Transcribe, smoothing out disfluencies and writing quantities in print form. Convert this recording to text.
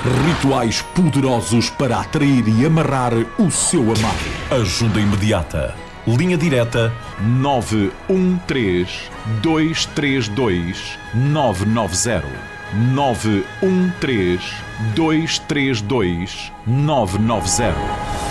Rituais poderosos para atrair e amarrar o seu amado. Ajuda imediata. Linha direta 913-232-990. 913-232-990.